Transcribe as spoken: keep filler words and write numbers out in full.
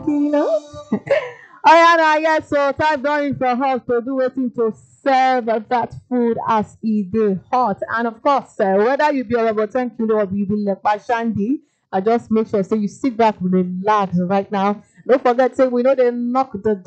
Kilo. Oh yeah, now yes. So time done for us to do waiting to serve that food as e dey hot, and of course, uh, whether you be about ten kilo or you be lepa shandy, I just make sure say you sit back, relax right now. Don't forget, say we know they knock the